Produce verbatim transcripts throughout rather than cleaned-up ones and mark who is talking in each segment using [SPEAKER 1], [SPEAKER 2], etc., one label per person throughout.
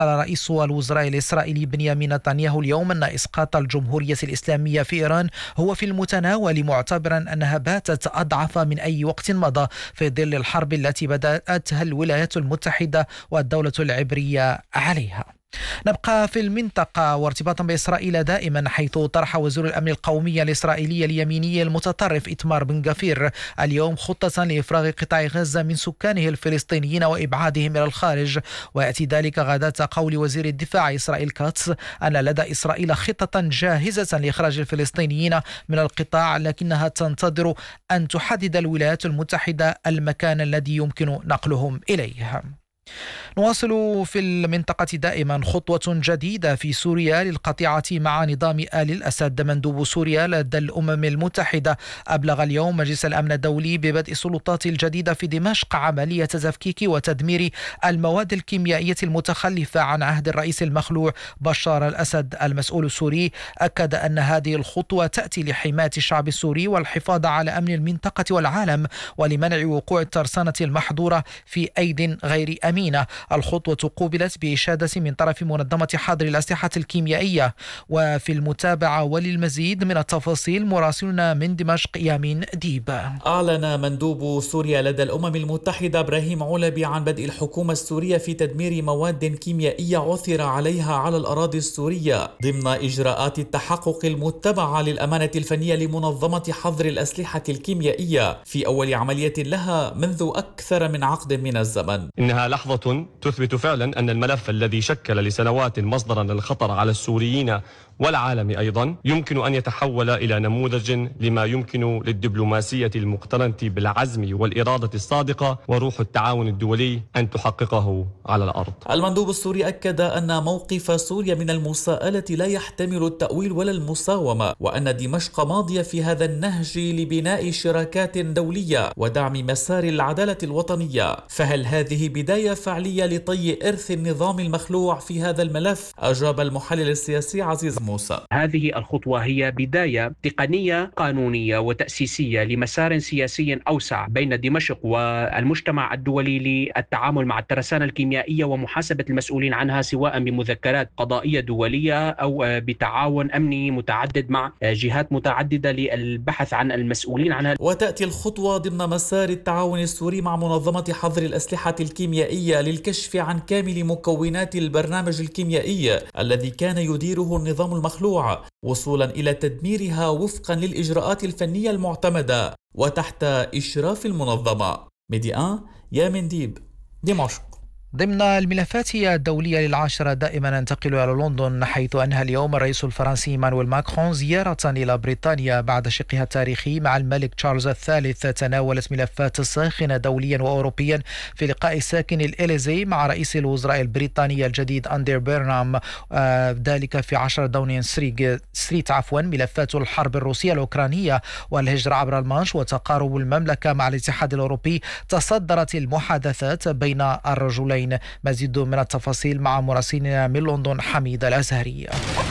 [SPEAKER 1] رئيس الوزراء الإسرائيلي بنيامين نتنياهو اليوم أن إسقاط الجمهورية الإسلامية في إيران هو في المتناول، معتبرا أنها باتت أضعف من أي وقت مضى في ظل الحرب التي بدأتها الولايات المتحدة والدولة العبرية عليها. نبقى في المنطقة وارتباطا بإسرائيل دائما، حيث طرح وزير الأمن القومي الإسرائيلي اليميني المتطرف إتمار بن غفير اليوم خطة لإفراغ قطاع غزة من سكانه الفلسطينيين وإبعادهم إلى الخارج، ويأتي ذلك غداة قول وزير الدفاع إسرائيل كاتس أن لدى إسرائيل خطة جاهزة لإخراج الفلسطينيين من القطاع، لكنها تنتظر أن تحدد الولايات المتحدة المكان الذي يمكن نقلهم إليه. نواصل في المنطقة دائما، خطوة جديدة في سوريا للقطيعة مع نظام آل الأسد. مندوب سوريا لدى الأمم المتحدة أبلغ اليوم مجلس الأمن الدولي ببدء السلطات الجديدة في دمشق عملية تفكيك وتدمير المواد الكيميائية المتخلفة عن عهد الرئيس المخلوع بشار الأسد. المسؤول السوري أكد أن هذه الخطوة تأتي لحماية الشعب السوري والحفاظ على أمن المنطقة والعالم، ولمنع وقوع الترسانة المحظورة في أيد غير أمينة. الخطوة قوبلت بإشادة من طرف منظمة حظر الأسلحة الكيميائية. وفي المتابعة وللمزيد من التفاصيل مراسلنا من دمشق يامين ديب.
[SPEAKER 2] أعلن مندوب سوريا لدى الأمم المتحدة إبراهيم علبي عن بدء الحكومة السورية في تدمير مواد كيميائية عثر عليها على الأراضي السورية ضمن إجراءات التحقق المتبعة للأمانة الفنية لمنظمة حظر الأسلحة الكيميائية في أول عملية لها منذ أكثر من عقد من الزمن.
[SPEAKER 3] إنها لحظة تثبت فعلا أن الملف الذي شكل لسنوات مصدرا للخطر على السوريين والعالم أيضا يمكن أن يتحول إلى نموذج لما يمكن للدبلوماسية المقترنة بالعزم والإرادة الصادقة وروح التعاون الدولي أن تحققه على الأرض.
[SPEAKER 2] المندوب السوري أكد أن موقف سوريا من المساءلة لا يحتمل التأويل ولا المساومة، وأن دمشق ماضية في هذا النهج لبناء شراكات دولية ودعم مسار العدالة الوطنية. فهل هذه بداية فعلية لطي إرث النظام المخلوع في هذا الملف؟ أجاب المحلل السياسي عزيز موسى.
[SPEAKER 4] هذه الخطوة هي بداية تقنية قانونية وتأسيسية لمسار سياسي أوسع بين دمشق والمجتمع الدولي للتعامل مع الترسانة الكيميائية ومحاسبة المسؤولين عنها، سواء بمذكرات قضائية دولية أو بتعاون أمني متعدد مع جهات متعددة للبحث عن المسؤولين عنها.
[SPEAKER 2] وتأتي الخطوة ضمن مسار التعاون السوري مع منظمة حظر الأسلحة الكيميائية للكشف عن كامل مكونات البرنامج الكيميائي الذي كان يديره النظام المخلوع، وصولا إلى تدميرها وفقا للإجراءات الفنية المعتمدة وتحت إشراف المنظمة. ميديان يامين ديب، دمشق.
[SPEAKER 1] ضمن الملفات الدولية للعاشرة دائما ننتقل إلى لندن، حيث أنهى اليوم الرئيس الفرنسي إيمانويل ماكرون زيارة إلى بريطانيا بعد شقها التاريخي مع الملك تشارلز الثالث. تناولت ملفات ساخنة دوليا وأوروبيا في لقاء ساكن الإليزي مع رئيس الوزراء البريطاني الجديد أندي بيرنام، آه ذلك في عشرة داونينغ ستريت عفوا ملفات الحرب الروسية الأوكرانية والهجرة عبر المانش وتقارب المملكة مع الاتحاد الأوروبي تصدرت المحادثات بين الرجلين. مزيد من التفاصيل مع مراسلنا من لندن حميد الأزهري.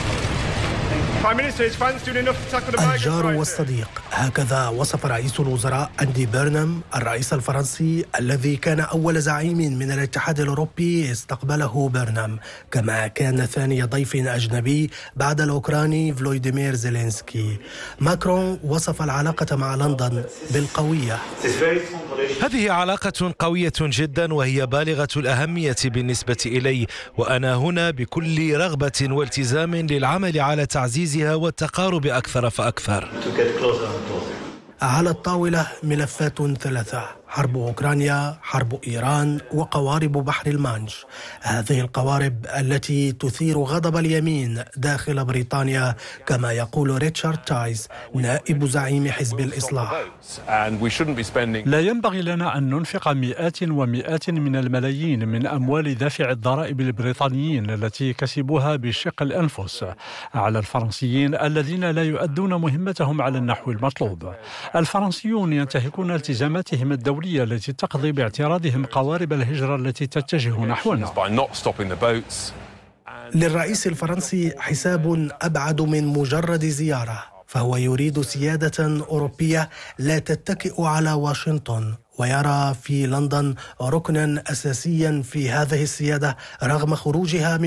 [SPEAKER 5] الجار والصديق، هكذا وصف رئيس الوزراء أندي بيرنام الرئيس الفرنسي الذي كان أول زعيم من الاتحاد الأوروبي استقبله بيرنام، كما كان ثاني ضيف أجنبي بعد الأوكراني فلوديمير زيلينسكي. ماكرون وصف العلاقة مع لندن بالقوية.
[SPEAKER 6] هذه علاقة قوية جدا وهي بالغة الأهمية بالنسبة إلي، وأنا هنا بكل رغبة والتزام للعمل على تعزيزها والتقارب أكثر فأكثر.
[SPEAKER 5] على الطاولة ملفات ثلاثة: حرب أوكرانيا، حرب إيران، وقوارب بحر المانش. هذه القوارب التي تثير غضب اليمين داخل بريطانيا، كما يقول ريتشارد تايز نائب زعيم حزب الإصلاح.
[SPEAKER 7] لا ينبغي لنا أن ننفق مئات ومئات من الملايين من أموال دافع الضرائب البريطانيين التي كسبوها بشق الأنفس على الفرنسيين الذين لا يؤدون مهمتهم على النحو المطلوب. الفرنسيون ينتهكون التزاماتهم الدولية التي تقضي باعتراضهم قوارب الهجرة التي تتجه نحونا.
[SPEAKER 5] للرئيس الفرنسي حساب أبعد من مجرد زيارة، فهو يريد سيادة أوروبية لا تتكئ على واشنطن، ويرى في لندن ركنا أساسيا في هذه السيادة رغم خروجها من